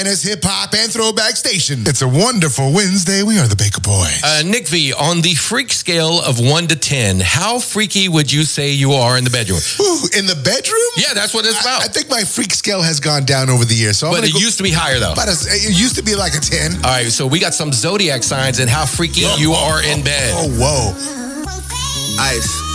and it's hip-hop and throwback station. It's a wonderful Wednesday. We are the Baker Boys. Nick V, on the freak scale of 1 to 10, how freaky would you say you are in the bedroom? Ooh, in the bedroom? Yeah, that's what it's about. I think my freak scale has gone down over the years. So but it used to be higher, though. It used to be like a 10. All right, so we got some zodiac signs and how freaky you are in bed. Oh, whoa. Ice.